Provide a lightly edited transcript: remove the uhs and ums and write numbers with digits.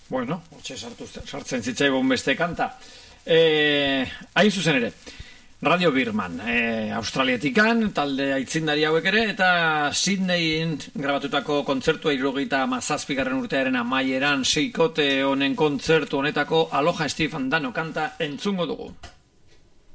Bueno, hotxe sartzen zitzaigun beste kanta. Hain zuzen ere, Radio Birman, Australiatikan, talde aitzindari hauek ere, eta Sydneyin grabatutako kontzertua 77. urtearen amaieran seikote honen kontzertu honetako Aloha Steve Andano kanta entzungo dugu.